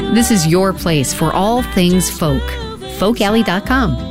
This is your place for all things folk. Folkalley.com.